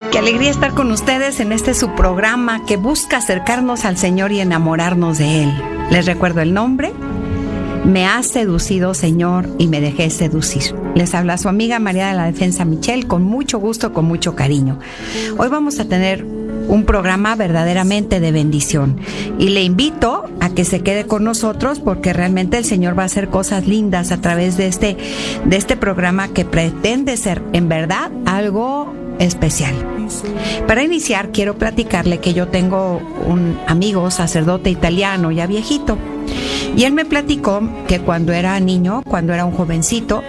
Qué alegría estar con ustedes en este su programa que busca acercarnos al Señor y enamorarnos de Él. Les recuerdo el nombre. Me has seducido, Señor, y me dejé seducir. Les habla su amiga María de la Defensa Michel, con mucho gusto, con mucho cariño. Hoy vamos a tener un programa verdaderamente de bendición y le invito a que se quede con nosotros porque realmente el Señor va a hacer cosas lindas a través de este programa que pretende ser en verdad algo especial. Para iniciar, quiero platicarle que yo tengo un amigo sacerdote italiano ya viejito, y él me platicó que cuando era niño, cuando era un jovencito,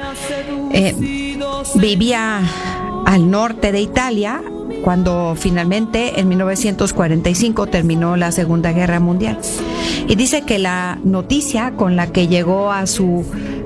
vivía al norte de Italia, cuando finalmente en 1945 terminó la Segunda Guerra Mundial. Y dice que la noticia con la que llegó a su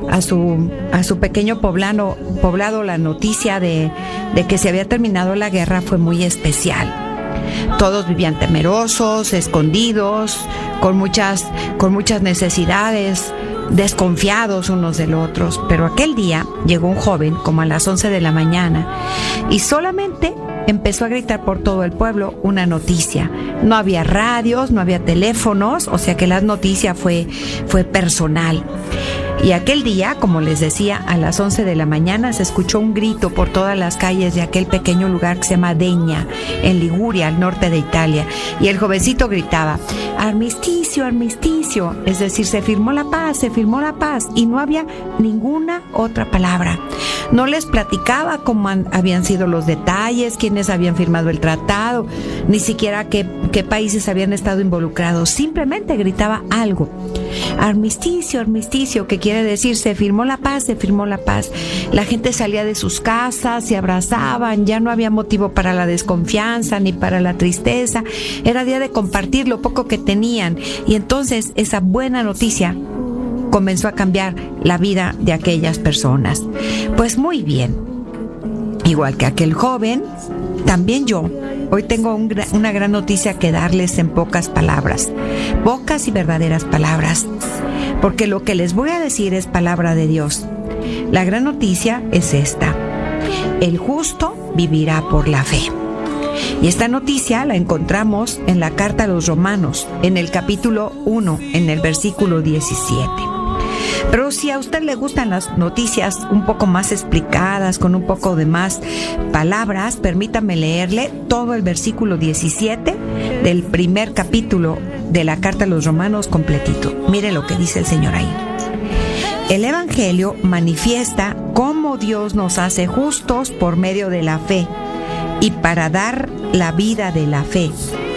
pequeño poblado, la noticia de que se había terminado la guerra fue muy especial. Todos vivían temerosos, escondidos, con muchas necesidades, desconfiados unos del otro. Pero aquel día llegó un joven como a las 11 de la mañana y solamente empezó a gritar por todo el pueblo una noticia. No había radios, no había teléfonos, o sea que la noticia fue personal. Y aquel día, como les decía, a las 11 de la mañana se escuchó un grito por todas las calles de aquel pequeño lugar que se llama Degna, en Liguria, al norte de Italia. Y el jovencito gritaba: armisticio, armisticio. Es decir, se firmó la paz, y no había ninguna otra palabra. No les platicaba cómo habían sido los detalles, quiénes habían firmado el tratado, ni siquiera qué países habían estado involucrados. Simplemente gritaba algo: armisticio, armisticio, que quiere decir se firmó la paz, se firmó la paz. La gente salía de sus casas, se abrazaban, ya no había motivo para la desconfianza ni para la tristeza. Era día de compartir lo poco que tenían, y entonces esa buena noticia comenzó a cambiar la vida de aquellas personas. Pues muy bien, igual que aquel joven, también yo hoy tengo una gran noticia que darles en pocas palabras, pocas y verdaderas palabras, porque lo que les voy a decir es palabra de Dios. La gran noticia es esta: el justo vivirá por la fe. Y esta noticia la encontramos en la carta a los Romanos, en el capítulo 1, en el versículo 17. Pero si a usted le gustan las noticias un poco más explicadas, con un poco de más palabras, permítame leerle todo el versículo 17 del primer capítulo de la carta a los Romanos completito. Mire lo que dice el Señor ahí. El Evangelio manifiesta cómo Dios nos hace justos por medio de la fe y para dar la vida de la fe.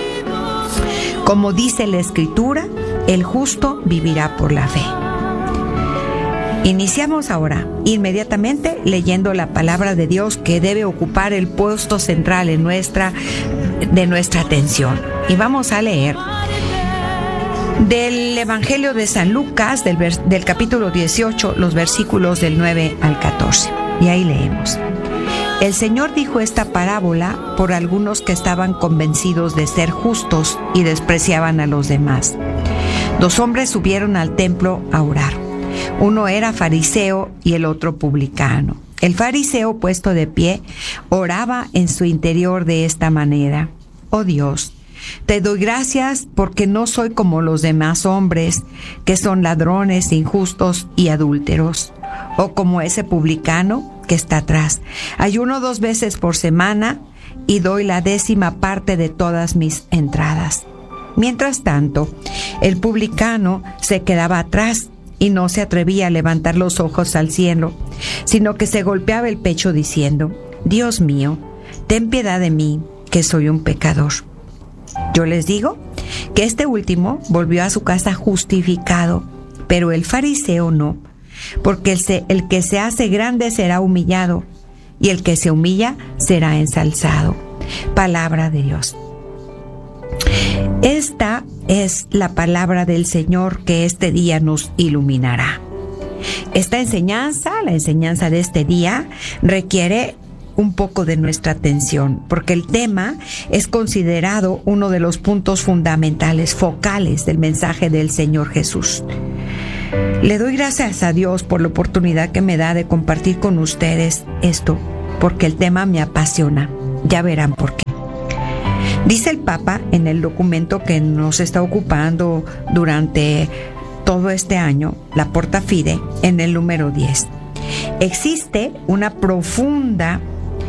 Como dice la Escritura, el justo vivirá por la fe. Iniciamos ahora inmediatamente leyendo la palabra de Dios que debe ocupar el puesto central de nuestra atención. Y vamos a leer del Evangelio de San Lucas, del capítulo 18, los versículos del 9 al 14. Y ahí leemos: el Señor dijo esta parábola por algunos que estaban convencidos de ser justos y despreciaban a los demás. 2 hombres subieron al templo a orar. Uno era fariseo y el otro publicano. El fariseo, puesto de pie, oraba en su interior de esta manera: oh Dios, te doy gracias porque no soy como los demás hombres, que son ladrones, injustos y adúlteros, o como ese publicano que está atrás. Ayuno 2 veces por semana y doy la 10ª parte de todas mis entradas. Mientras tanto, el publicano se quedaba atrás y no se atrevía a levantar los ojos al cielo, sino que se golpeaba el pecho diciendo: Dios mío, ten piedad de mí, que soy un pecador. Yo les digo que este último volvió a su casa justificado, pero el fariseo no, porque el que se hace grande será humillado, y el que se humilla será ensalzado. Palabra de Dios. Esta es la palabra del Señor que este día nos iluminará. Esta enseñanza, la enseñanza de este día, requiere un poco de nuestra atención, porque el tema es considerado uno de los puntos fundamentales, focales del mensaje del Señor Jesús. Le doy gracias a Dios por la oportunidad que me da de compartir con ustedes esto, porque el tema me apasiona. Ya verán por qué. Dice el Papa en el documento que nos está ocupando durante todo este año, la Porta Fide, en el número 10. Existe una profunda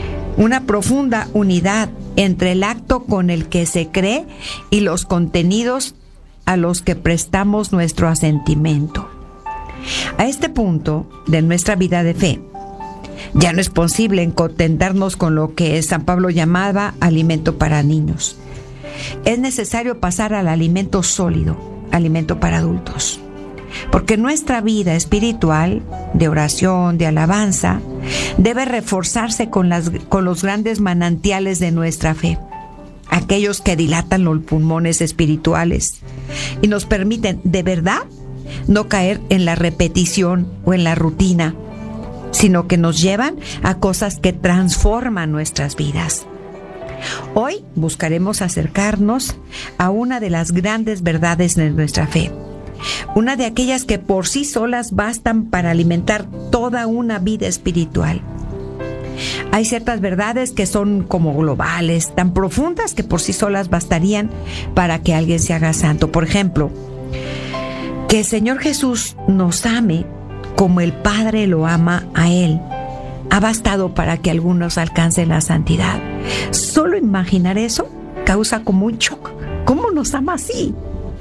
unidad entre el acto con el que se cree y los contenidos a los que prestamos nuestro asentimiento. A este punto de nuestra vida de fe, ya no es posible contentarnos con lo que San Pablo llamaba alimento para niños. Es necesario pasar al alimento sólido, alimento para adultos. Porque nuestra vida espiritual, de oración, de alabanza, debe reforzarse con los grandes manantiales de nuestra fe, aquellos que dilatan los pulmones espirituales y nos permiten, de verdad, no caer en la repetición o en la rutina, sino que nos llevan a cosas que transforman nuestras vidas. Hoy buscaremos acercarnos a una de las grandes verdades de nuestra fe, una de aquellas que por sí solas bastan para alimentar toda una vida espiritual. Hay ciertas verdades que son como globales, tan profundas que por sí solas bastarían para que alguien se haga santo. Por ejemplo, que el Señor Jesús nos ame como el Padre lo ama a Él, ha bastado para que algunos alcancen la santidad. Solo imaginar eso causa como un shock. ¿Cómo nos ama así?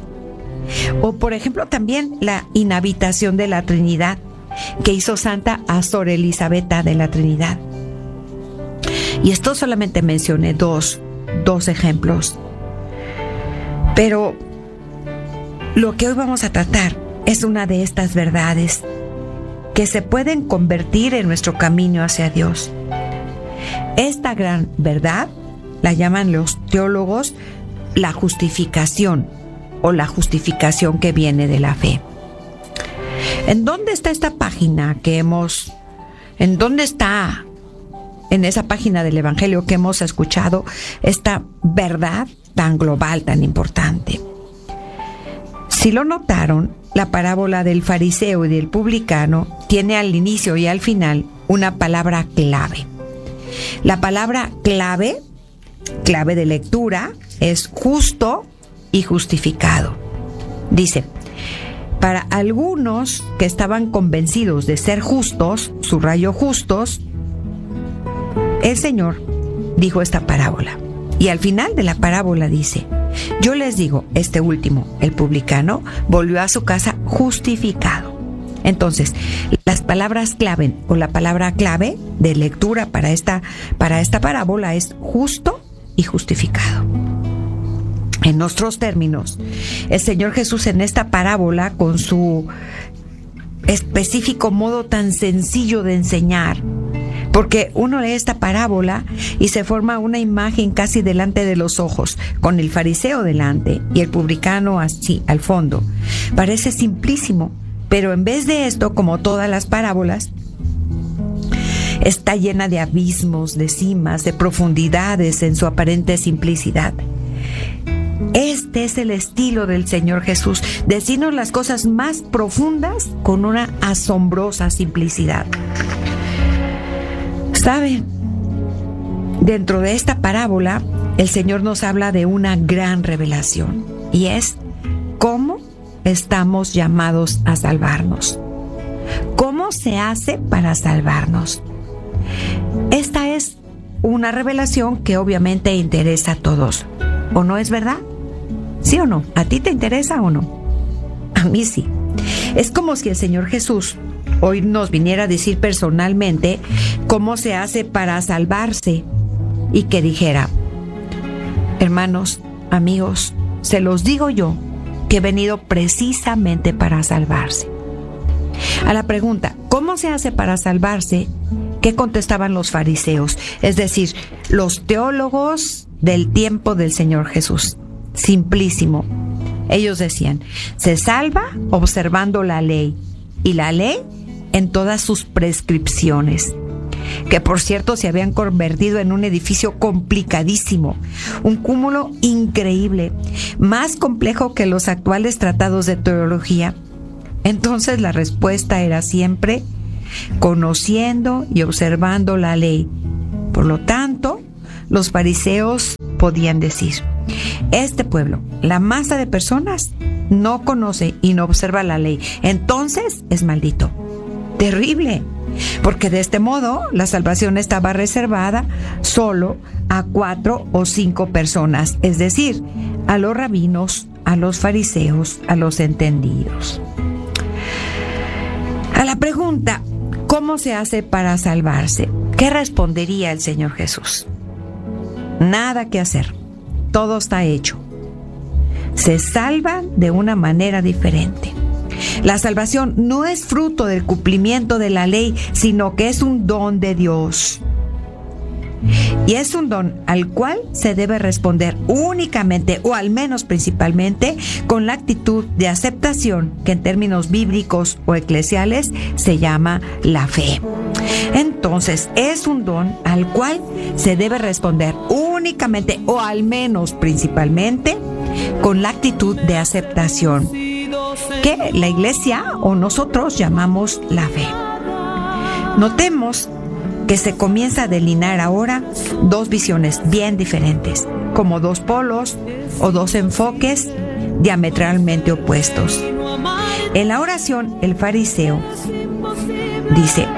O por ejemplo también la inhabitación de la Trinidad que hizo santa a Sor Elisabetta de la Trinidad. Y esto solamente mencioné dos ejemplos. Pero lo que hoy vamos a tratar es una de estas verdades que se pueden convertir en nuestro camino hacia Dios. Esta gran verdad la llaman los teólogos la justificación o la justificación que viene de la fe. ¿En dónde está esta página en dónde está en esa página del Evangelio que hemos escuchado esta verdad tan global, tan importante? Si lo notaron, la parábola del fariseo y del publicano tiene al inicio y al final una palabra clave. La palabra clave de lectura, es justo y justificado. Dice, para algunos que estaban convencidos de ser justos, subrayo justos, el Señor dijo esta parábola. Y al final de la parábola dice, yo les digo, este último, el publicano, volvió a su casa justificado. Entonces, las palabras clave o la palabra clave de lectura para esta parábola es justo y justificado. En nuestros términos, el Señor Jesús en esta parábola, con su específico modo tan sencillo de enseñar, porque uno lee esta parábola y se forma una imagen casi delante de los ojos, con el fariseo delante y el publicano así al fondo. Parece simplísimo, pero en vez de esto, como todas las parábolas, está llena de abismos, de cimas, de profundidades en su aparente simplicidad. Este es el estilo del Señor Jesús, decirnos las cosas más profundas con una asombrosa simplicidad. ¿Sabe? Dentro de esta parábola, el Señor nos habla de una gran revelación, y es cómo estamos llamados a salvarnos. ¿Cómo se hace para salvarnos? Esta es una revelación que obviamente interesa a todos. ¿O no es verdad? ¿Sí o no? ¿A ti te interesa o no? A mí sí. Es como si el Señor Jesús hoy nos viniera a decir personalmente cómo se hace para salvarse y que dijera, hermanos, amigos, se los digo yo que he venido precisamente para salvarse. A la pregunta, ¿cómo se hace para salvarse?, ¿qué contestaban los fariseos? Es decir, los teólogos del tiempo del Señor Jesús. Simplísimo. Ellos decían, se salva observando la ley, y la ley en todas sus prescripciones, que por cierto se habían convertido en un edificio complicadísimo, un cúmulo increíble, más complejo que los actuales tratados de teología. Entonces la respuesta era siempre conociendo y observando la ley. Por lo tanto, los fariseos podían decir: este pueblo, la masa de personas, no conoce y no observa la ley, entonces es maldito. Terrible, porque de este modo la salvación estaba reservada solo a 4 o 5 personas, es decir, a los rabinos, a los fariseos, a los entendidos. A la pregunta, ¿cómo se hace para salvarse?, ¿qué respondería el Señor Jesús? Nada que hacer, todo está hecho. Se salvan de una manera diferente. La salvación no es fruto del cumplimiento de la ley, sino que es un don de Dios. Y es un don al cual se debe responder únicamente, o al menos principalmente, con la actitud de aceptación que en términos bíblicos o eclesiales se llama la fe. Entonces, es un don al cual se debe responder únicamente, o al menos principalmente, con la actitud de aceptación, que la Iglesia o nosotros llamamos la fe. Notemos que se comienza a delinear ahora 2 visiones bien diferentes, como 2 polos o 2 enfoques diametralmente opuestos. En la oración, el fariseo dice: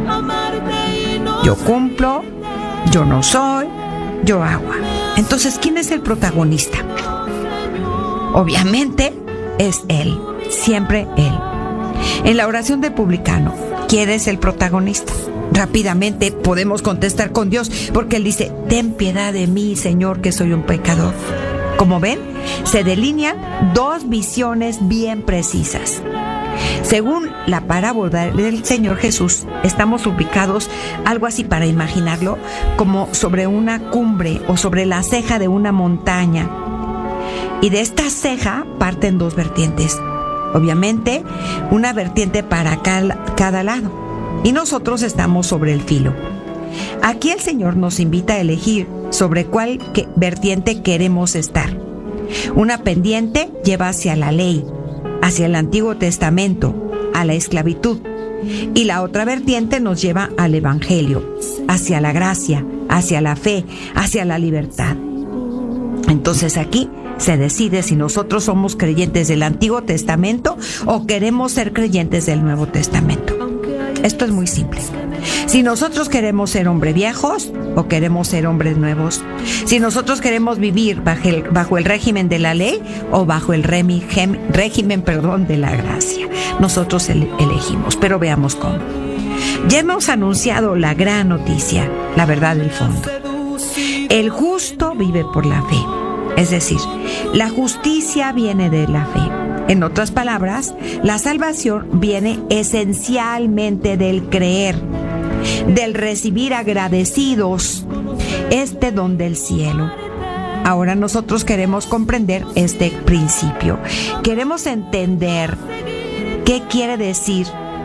yo cumplo, yo no soy, yo hago. Entonces, ¿quién es el protagonista? Obviamente es él, siempre él. En la oración del publicano, ¿quién es el protagonista? Rápidamente podemos contestar con Dios, porque Él dice: ten piedad de mí, Señor, que soy un pecador. Como ven, se delinean 2 visiones bien precisas. Según la parábola del Señor Jesús, estamos ubicados, algo así para imaginarlo, como sobre una cumbre o sobre la ceja de una montaña. Y de esta ceja parten 2 vertientes. Obviamente, una vertiente para cada lado. Y nosotros estamos sobre el filo. Aquí el Señor nos invita a elegir sobre cuál vertiente queremos estar. Una pendiente lleva hacia la ley, hacia el Antiguo Testamento, a la esclavitud. Y la otra vertiente nos lleva al Evangelio, hacia la gracia, hacia la fe, hacia la libertad. Entonces aquí se decide si nosotros somos creyentes del Antiguo Testamento o queremos ser creyentes del Nuevo Testamento. Esto es muy simple. Si nosotros queremos ser hombres viejos o queremos ser hombres nuevos. Si nosotros queremos vivir bajo el régimen de la ley o bajo el régimen de la gracia. Nosotros elegimos, pero veamos cómo. Ya hemos anunciado la gran noticia, la verdad del fondo. El justo vive por la fe. Es decir, la justicia viene de la fe. En otras palabras, la salvación viene esencialmente del creer, del recibir agradecidos este don del cielo. Ahora nosotros queremos comprender este principio. Queremos entender qué quiere decir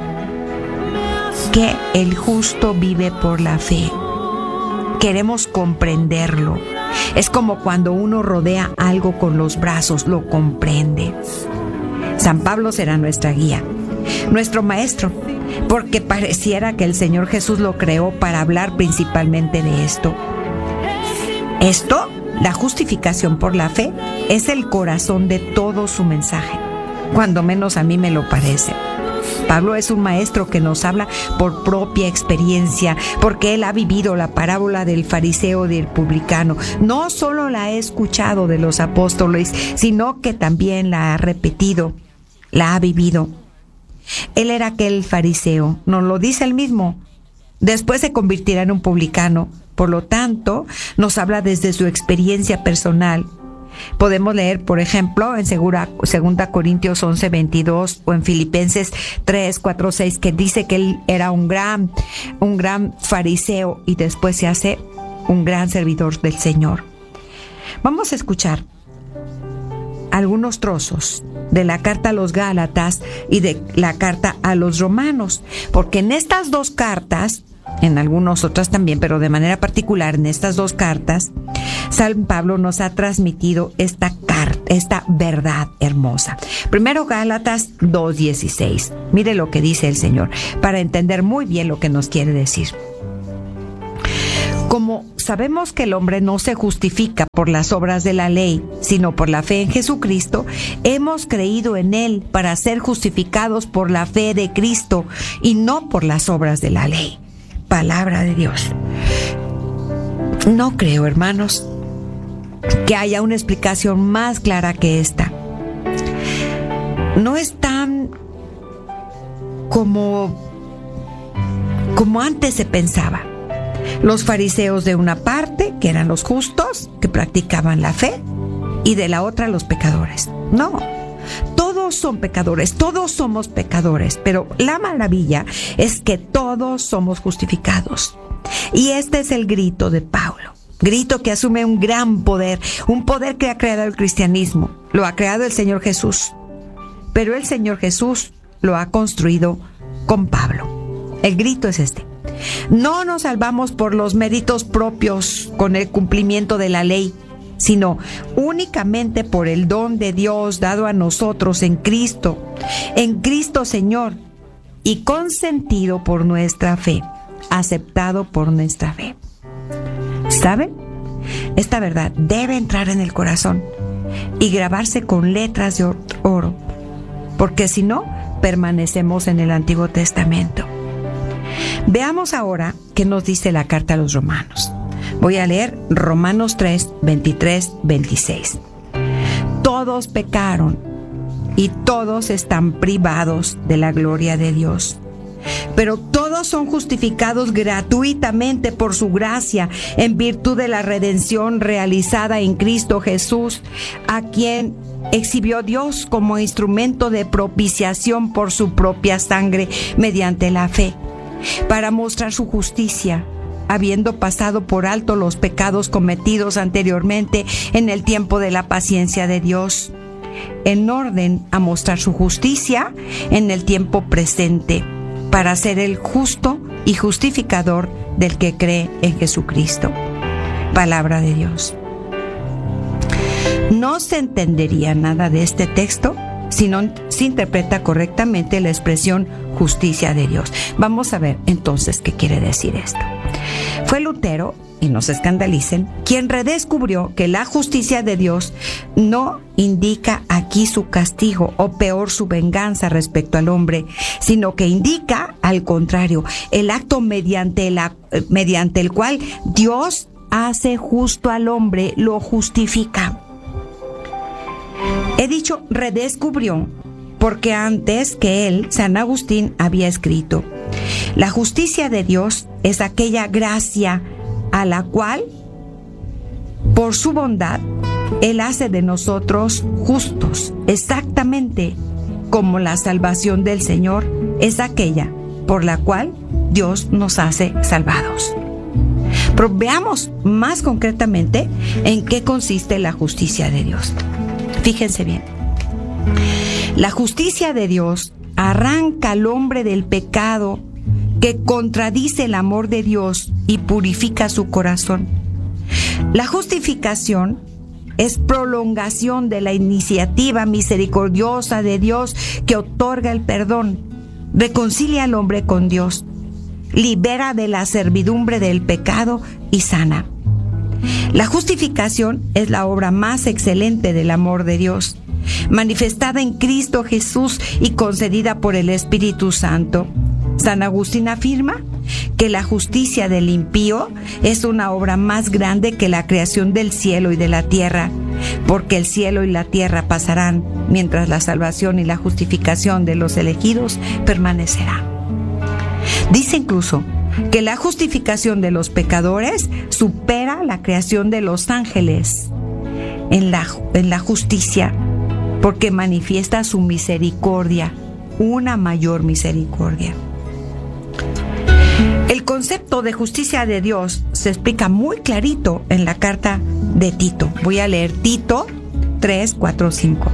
que el justo vive por la fe. Queremos comprenderlo. Es como cuando uno rodea algo con los brazos, lo comprende. San Pablo será nuestra guía, nuestro maestro, porque pareciera que el Señor Jesús lo creó para hablar principalmente de esto. Esto, la justificación por la fe, es el corazón de todo su mensaje, cuando menos a mí me lo parece. Pablo es un maestro que nos habla por propia experiencia, porque él ha vivido la parábola del fariseo y del publicano. No solo la ha escuchado de los apóstoles, sino que también la ha repetido, la ha vivido. Él era aquel fariseo, nos lo dice él mismo. Después se convertirá en un publicano. Por lo tanto, nos habla desde su experiencia personal. Podemos leer, por ejemplo, en 2 Corintios 11:22 o en Filipenses 3:4-6, que dice que él era un gran fariseo y después se hace un gran servidor del Señor. Vamos a escuchar algunos trozos de la carta a los Gálatas y de la carta a los Romanos, porque en estas 2 cartas, en algunas otras también, pero de manera particular en estas 2 cartas, San Pablo nos ha transmitido esta verdad hermosa. Primero, Gálatas 2:16. Mire lo que dice el Señor, para entender muy bien lo que nos quiere decir. Como sabemos que el hombre no se justifica por las obras de la ley, sino por la fe en Jesucristo, hemos creído en Él para ser justificados por la fe de Cristo y no por las obras de la ley. Palabra de Dios. No creo, hermanos, que haya una explicación más clara que esta. No es tan como antes se pensaba. Los fariseos de una parte, que eran los justos, que practicaban la fe, y de la otra los pecadores. No, todos son pecadores, todos somos pecadores, pero la maravilla es que todos somos justificados. Y este es el grito de Pablo, grito que asume un gran poder, un poder que ha creado el cristianismo, lo ha creado el Señor Jesús, pero el Señor Jesús lo ha construido con Pablo. El grito es este: no nos salvamos por los méritos propios con el cumplimiento de la ley, sino únicamente por el don de Dios dado a nosotros en Cristo Señor, y consentido por nuestra fe, aceptado por nuestra fe. ¿Saben? Esta verdad debe entrar en el corazón y grabarse con letras de oro, porque si no, permanecemos en el Antiguo Testamento. Veamos ahora qué nos dice la carta a los Romanos. Voy a leer Romanos 3, 23, 26. Todos pecaron y todos están privados de la gloria de Dios, pero todos son justificados gratuitamente por su gracia en virtud de la redención realizada en Cristo Jesús, a quien exhibió Dios como instrumento de propiciación por su propia sangre mediante la fe, para mostrar su justicia, habiendo pasado por alto los pecados cometidos anteriormente en el tiempo de la paciencia de Dios, en orden a mostrar su justicia en el tiempo presente, para ser el justo y justificador del que cree en Jesucristo. Palabra de Dios. No se entendería nada de este texto si no se interpreta correctamente la expresión justicia de Dios. Vamos a ver entonces qué quiere decir esto. Fue Lutero, y no se escandalicen, quien redescubrió que la justicia de Dios no indica aquí su castigo o peor su venganza respecto al hombre, sino que indica, al contrario, el acto mediante el cual Dios hace justo al hombre, lo justifica. He dicho redescubrió porque antes que él, San Agustín había escrito: la justicia de Dios es aquella gracia a la cual, por su bondad, Él hace de nosotros justos, exactamente como la salvación del Señor es aquella por la cual Dios nos hace salvados. Pero veamos más concretamente en qué consiste la justicia de Dios. Fíjense bien. La justicia de Dios arranca al hombre del pecado que contradice el amor de Dios y purifica su corazón. La justificación es prolongación de la iniciativa misericordiosa de Dios que otorga el perdón, reconcilia al hombre con Dios, libera de la servidumbre del pecado y sana. La justificación es la obra más excelente del amor de Dios, manifestada en Cristo Jesús y concedida por el Espíritu Santo. San Agustín afirma que la justicia del impío es una obra más grande que la creación del cielo y de la tierra, porque el cielo y la tierra pasarán, mientras la salvación y la justificación de los elegidos permanecerán. Dice incluso que la justificación de los pecadores supera la creación de los ángeles en la justicia, porque manifiesta su misericordia, una mayor misericordia. El concepto de justicia de Dios se explica muy clarito en la carta de Tito. Voy a leer Tito 3, 4, 5.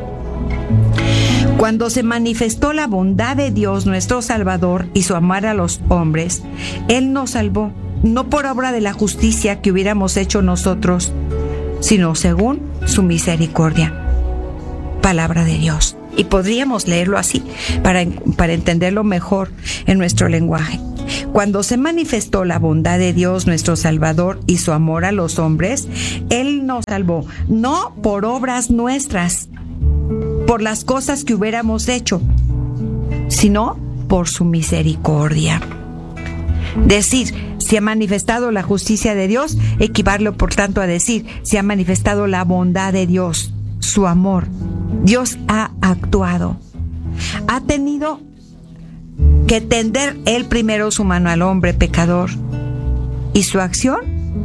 Cuando se manifestó la bondad de Dios nuestro Salvador y su amor a los hombres, Él nos salvó, no por obra de la justicia que hubiéramos hecho nosotros, sino según su misericordia. Palabra de Dios. Y podríamos leerlo así para entenderlo mejor en nuestro lenguaje. Cuando se manifestó la bondad de Dios, nuestro Salvador, y su amor a los hombres, Él nos salvó, no por obras nuestras, por las cosas que hubiéramos hecho, sino por su misericordia. Decir, se ha manifestado la justicia de Dios, equivale por tanto a decir, se ha manifestado la bondad de Dios, su amor. Dios ha actuado. Ha tenido que tender Él primero su mano al hombre pecador, y su acción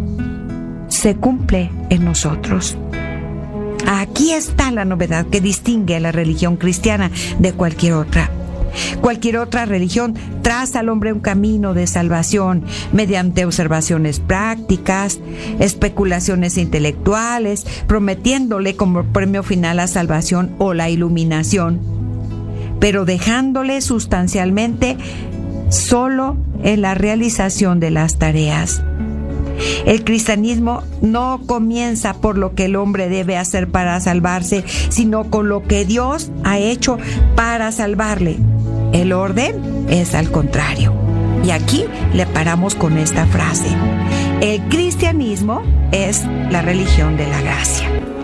se cumple en nosotros. Aquí está la novedad que distingue a la religión cristiana de cualquier otra. Cualquier otra religión traza al hombre un camino de salvación mediante observaciones prácticas, especulaciones intelectuales, prometiéndole como premio final la salvación o la iluminación, pero dejándole sustancialmente solo en la realización de las tareas. El cristianismo no comienza por lo que el hombre debe hacer para salvarse, sino con lo que Dios ha hecho para salvarle. El orden es al contrario. Y aquí le paramos con esta frase: el cristianismo es la religión de la gracia.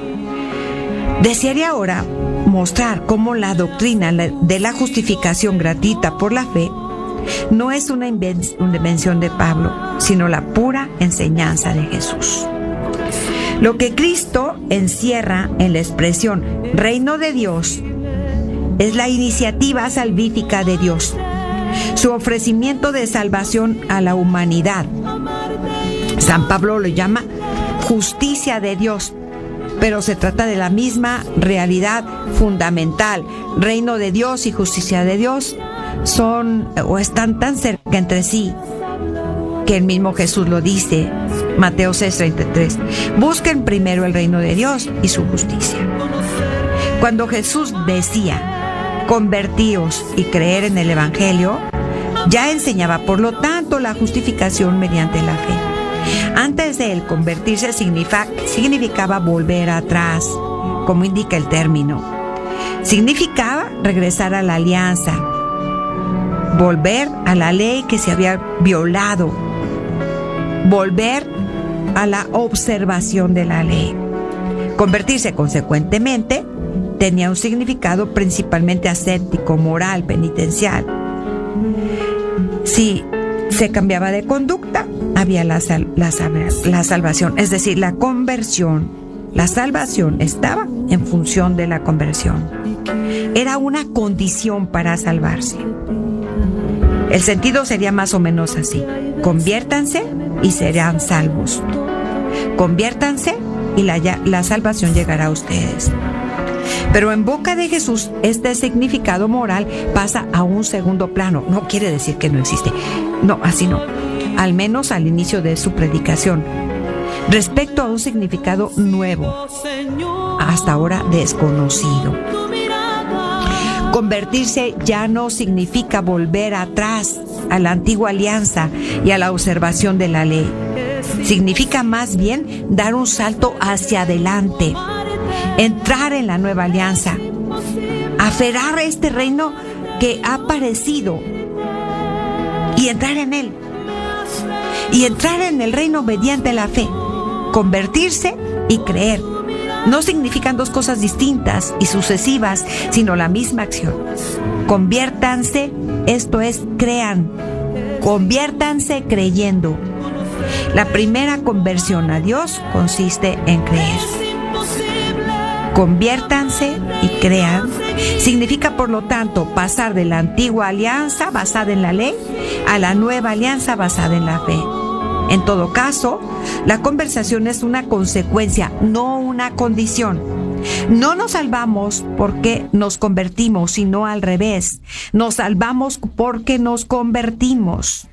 Desearía ahora mostrar cómo la doctrina de la justificación gratuita por la fe no es una invención de Pablo, sino la pura enseñanza de Jesús. Lo que Cristo encierra en la expresión reino de Dios es la iniciativa salvífica de Dios, su ofrecimiento de salvación a la humanidad. San Pablo lo llama justicia de Dios, pero se trata de la misma realidad fundamental. Reino de Dios y justicia de Dios son o están tan cerca entre sí que el mismo Jesús lo dice, Mateo 6:33. Busquen primero el reino de Dios y su justicia. Cuando Jesús decía convertíos y creer en el Evangelio, ya enseñaba, por lo tanto, la justificación mediante la fe. Antes de él, convertirse significaba volver atrás, como indica el término. Significaba regresar a la alianza, volver a la ley que se había violado, volver a la observación de la ley. Convertirse, consecuentemente, tenía un significado principalmente ascético, moral, penitencial. Si se cambiaba de conducta, había la salvación, es decir, la conversión. La salvación estaba en función de la conversión. Era una condición para salvarse. El sentido sería más o menos así: conviértanse y serán salvos. Conviértanse y la salvación llegará a ustedes. Pero en boca de Jesús, este significado moral pasa a un segundo plano. No quiere decir que no existe. No, así no. Al menos al inicio de su predicación. Respecto a un significado nuevo, hasta ahora desconocido. Convertirse ya no significa volver atrás a la antigua alianza y a la observación de la ley. Significa más bien dar un salto hacia adelante, entrar en la nueva alianza, aferrar este reino que ha aparecido y entrar en él. Y entrar en el reino mediante la fe. Convertirse y creer no significan dos cosas distintas y sucesivas, sino la misma acción. Conviértanse, esto es, crean. Conviértanse creyendo. La primera conversión a Dios consiste en creer. Conviértanse y crean significa, por lo tanto, pasar de la antigua alianza basada en la ley a la nueva alianza basada en la fe. En todo caso, la conversión es una consecuencia, no una condición. No nos salvamos porque nos convertimos, sino al revés. Nos salvamos porque nos convertimos.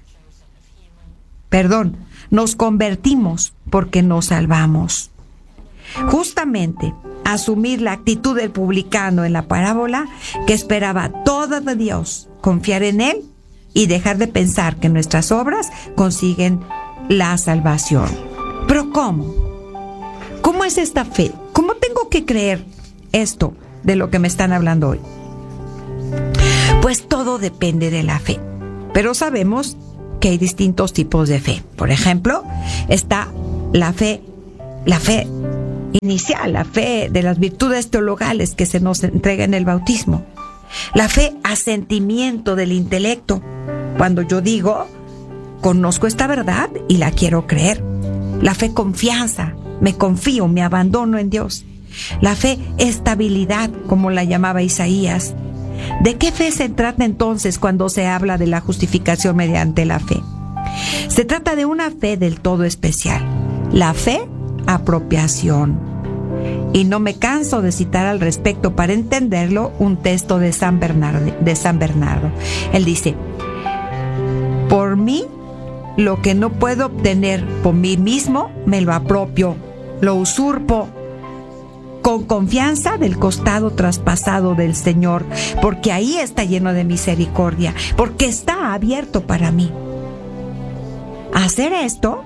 Nos convertimos porque nos salvamos. Justamente, asumir la actitud del publicano en la parábola, que esperaba todo de Dios, confiar en Él y dejar de pensar que nuestras obras consiguen la salvación. ¿Pero cómo? ¿Cómo es esta fe? ¿Cómo tengo que creer esto de lo que me están hablando hoy? Pues todo depende de la fe. Pero sabemos que hay distintos tipos de fe. Por ejemplo, está la fe inicial, la fe de las virtudes teologales que se nos entrega en el bautismo. La fe asentimiento del intelecto, cuando yo digo, conozco esta verdad y la quiero creer. La fe confianza, me confío, me abandono en Dios. La fe estabilidad, como la llamaba Isaías. ¿De qué fe se trata entonces cuando se habla de la justificación mediante la fe? Se trata de una fe del todo especial, la fe apropiación. Y no me canso de citar al respecto para entenderlo un texto de San Bernardo. Él dice: por mí, lo que no puedo obtener por mí mismo, me lo apropio, lo usurpo, con confianza del costado traspasado del Señor, porque ahí está lleno de misericordia, porque está abierto para mí. Hacer esto,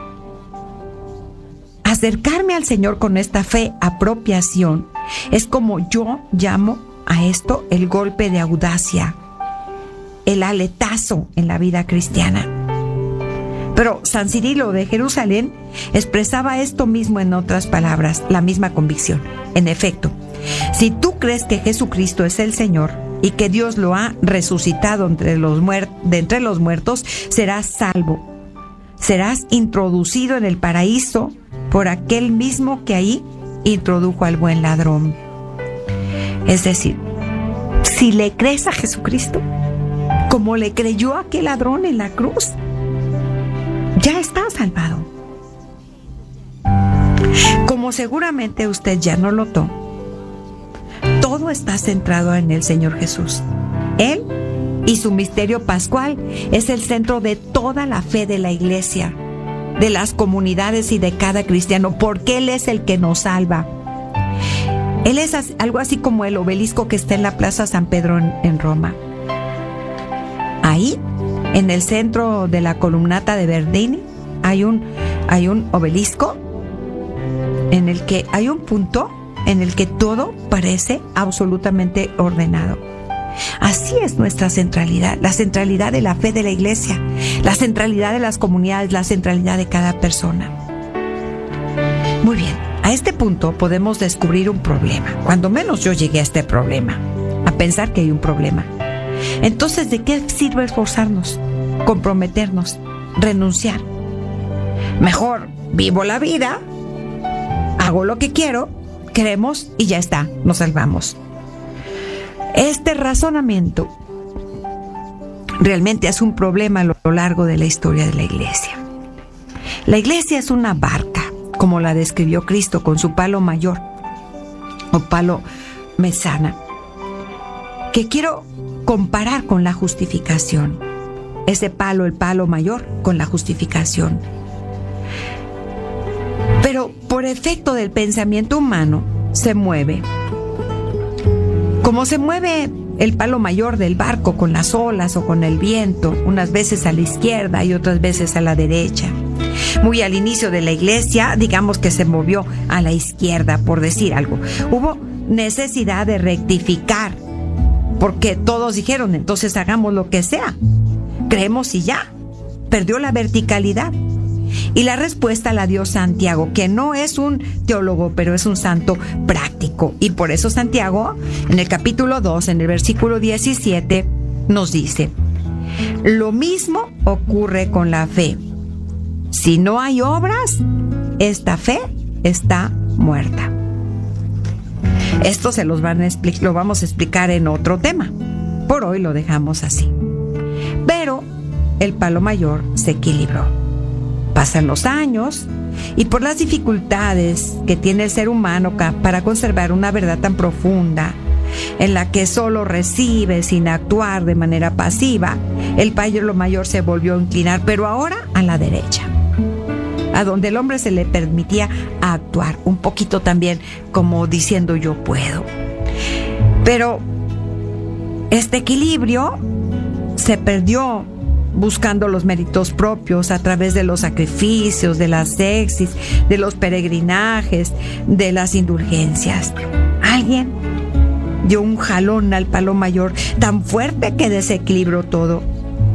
acercarme al Señor con esta fe apropiación, es como yo llamo a esto el golpe de audacia, el aletazo en la vida cristiana. Pero San Cirilo de Jerusalén expresaba esto mismo en otras palabras, la misma convicción. En efecto, si tú crees que Jesucristo es el Señor y que Dios lo ha resucitado de entre los muertos, serás salvo. Serás introducido en el paraíso por aquel mismo que ahí introdujo al buen ladrón. Es decir, si le crees a Jesucristo, como le creyó aquel ladrón en la cruz, ya está salvado. Como seguramente usted ya no lo notó, todo está centrado en el Señor Jesús. Él y su misterio pascual es el centro de toda la fe de la Iglesia, de las comunidades y de cada cristiano, porque Él es el que nos salva. Él es algo así como el obelisco que está en la Plaza San Pedro en Roma. Ahí, en el centro de la columnata de Bernini, hay un obelisco en el que hay un punto en el que todo parece absolutamente ordenado. Así es nuestra centralidad, la centralidad de la fe de la Iglesia, la centralidad de las comunidades, la centralidad de cada persona. Muy bien, a este punto podemos descubrir un problema. Cuando menos yo llegué a este problema, a pensar que hay un problema. Entonces, ¿de qué sirve esforzarnos, comprometernos, renunciar? Mejor vivo la vida, hago lo que quiero, creemos y ya está, nos salvamos. Este razonamiento realmente es un problema a lo largo de la historia de la Iglesia. La Iglesia es una barca, como la describió Cristo con su palo mayor o palo mesana, que quiero comparar con la justificación. Ese palo, el palo mayor, con la justificación. Pero por efecto del pensamiento humano se mueve. Como se mueve el palo mayor del barco con las olas o con el viento, unas veces a la izquierda y otras veces a la derecha. Muy al inicio de la Iglesia, digamos que se movió a la izquierda, por decir algo. Hubo necesidad de rectificar, porque todos dijeron, entonces hagamos lo que sea. Creemos y ya. Perdió la verticalidad. Y la respuesta la dio Santiago, que no es un teólogo, pero es un santo práctico. Y por eso Santiago, en el capítulo 2, en el versículo 17, nos dice: lo mismo ocurre con la fe. Si no hay obras, esta fe está muerta. Esto lo vamos a explicar en otro tema. Por hoy lo dejamos así. Pero el palo mayor se equilibró. Pasan los años y por las dificultades que tiene el ser humano para conservar una verdad tan profunda, en la que solo recibe sin actuar de manera pasiva, el palo mayor se volvió a inclinar, pero ahora a la derecha, a donde el hombre se le permitía actuar, un poquito también como diciendo yo puedo. Pero este equilibrio se perdió buscando los méritos propios a través de los sacrificios, de las exis, de los peregrinajes, de las indulgencias. Alguien dio un jalón al palo mayor tan fuerte que desequilibró todo.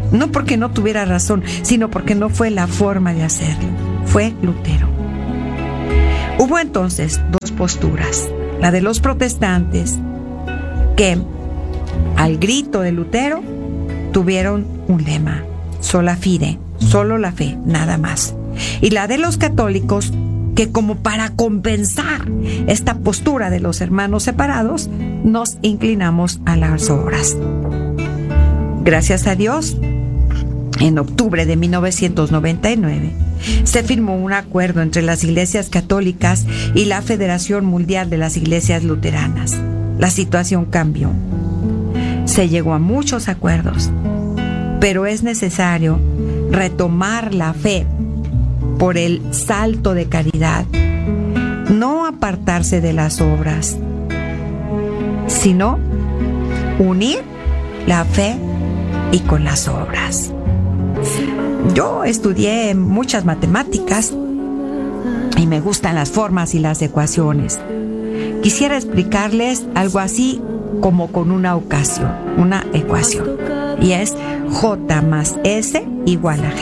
No porque no tuviera razón, sino porque no fue la forma de hacerlo. Fue Lutero. Hubo entonces dos posturas. La de los protestantes, que al grito de Lutero tuvieron un lema: sola fide, solo la fe, nada más. Y la de los católicos, que como para compensar esta postura de los hermanos separados, nos inclinamos a las obras. Gracias a Dios, en octubre de 1999, se firmó un acuerdo entre las iglesias católicas y la Federación Mundial de las Iglesias Luteranas. La situación cambió. Se llegó a muchos acuerdos, pero es necesario retomar la fe por el salto de caridad, no apartarse de las obras, sino unir la fe y con las obras. Yo estudié muchas matemáticas y me gustan las formas y las ecuaciones. Quisiera explicarles algo así como con una ecuación, y es J más S igual a G.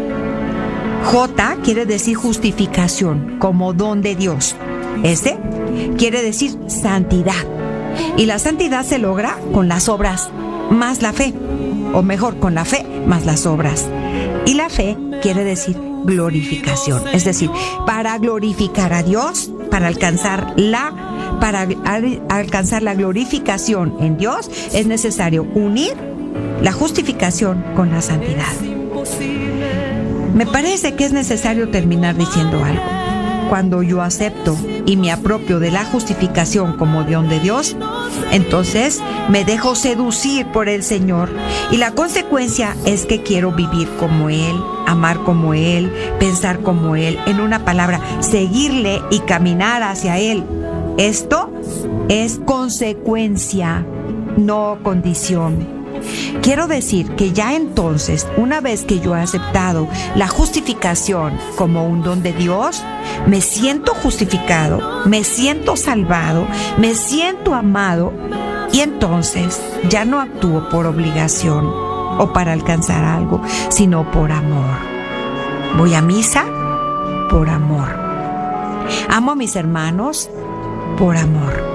J quiere decir justificación, como don de Dios. S quiere decir santidad. Y la santidad se logra con las obras más la fe, o mejor, con la fe más las obras. Y la fe quiere decir glorificación, es decir, para glorificar a Dios, para alcanzar la glorificación en Dios, es necesario unir la justificación con la santidad. Me parece que es necesario terminar diciendo algo. Cuando yo acepto y me apropio de la justificación como don de Dios, entonces me dejo seducir por el Señor, y la consecuencia es que quiero vivir como Él, amar como Él, pensar como Él, en una palabra, seguirle y caminar hacia Él. Esto es consecuencia, no condición. Quiero decir que ya entonces, una vez que yo he aceptado la justificación como un don de Dios, me siento justificado, me siento salvado, me siento amado, y entonces ya no actúo por obligación o para alcanzar algo, sino por amor. Voy a misa por amor. Amo a mis hermanos por amor.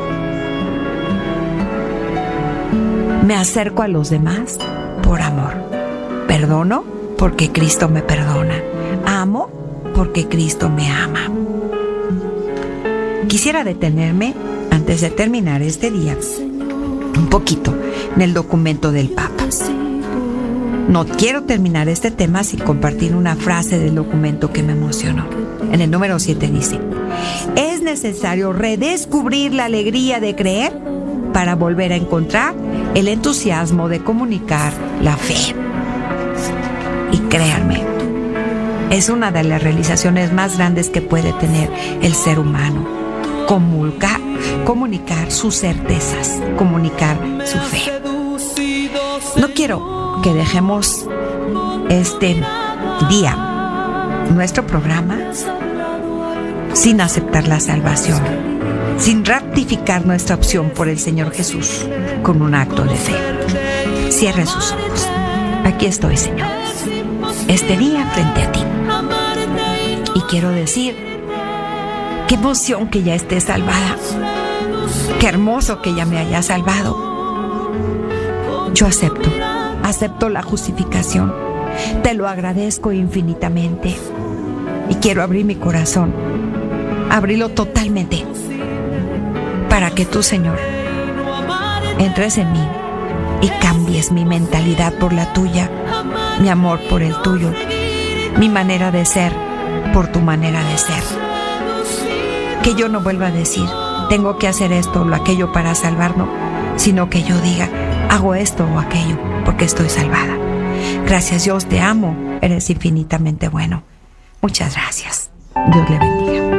Me acerco a los demás por amor. Perdono porque Cristo me perdona. Amo porque Cristo me ama. Quisiera detenerme, antes de terminar este día, un poquito en el documento del Papa. No quiero terminar este tema sin compartir una frase del documento que me emocionó. En el número 7 dice: es necesario redescubrir la alegría de creer para volver a encontrar el entusiasmo de comunicar la fe. Y créanme, es una de las realizaciones más grandes que puede tener el ser humano: comunicar sus certezas, comunicar su fe. No quiero que dejemos este día, nuestro programa, sin aceptar la salvación, sin ratificar nuestra opción por el Señor Jesús con un acto de fe. Cierre sus ojos. Aquí estoy, Señor, este día frente a ti. Y quiero decir, qué emoción que ya esté salvada. Qué hermoso que ya me haya salvado. Yo acepto la justificación. Te lo agradezco infinitamente. Y quiero abrir mi corazón, abrirlo totalmente, para que tú, Señor, entres en mí y cambies mi mentalidad por la tuya, mi amor por el tuyo, mi manera de ser por tu manera de ser. Que yo no vuelva a decir, tengo que hacer esto o aquello para salvarnos, sino que yo diga, hago esto o aquello porque estoy salvada. Gracias, Dios, te amo, eres infinitamente bueno. Muchas gracias. Dios le bendiga.